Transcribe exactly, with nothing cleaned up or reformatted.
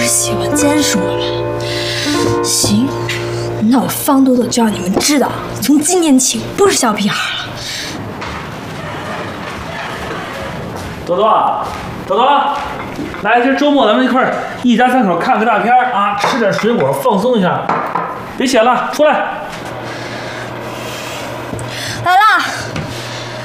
喜欢监视我们。行，那我方朵朵就让你们知道，从今天起不是小屁孩了。 朵朵，朵朵，来，这周末咱们一块儿一家三口看个大片啊，吃点水果，放松一下。别写了，出来。